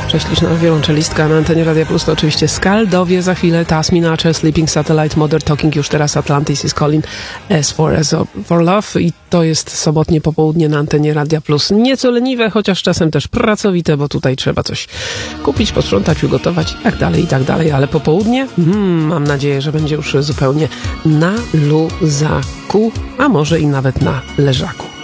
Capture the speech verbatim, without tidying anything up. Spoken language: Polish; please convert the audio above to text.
Cześć, liczna wiolonczelistka na antenie Radia Plus to oczywiście Skaldowie, za chwilę Taskminacze, Sleeping Satellite, Modern Talking, już teraz Atlantis is Calling, As for, as for Love i to jest sobotnie popołudnie na antenie Radia Plus. Nieco leniwe, chociaż czasem też pracowite, bo tutaj trzeba coś kupić, posprzątać, ugotować i tak dalej, i tak dalej, ale popołudnie, hmm, mam nadzieję, że będzie już zupełnie na luzaku, a może i nawet na leżaku.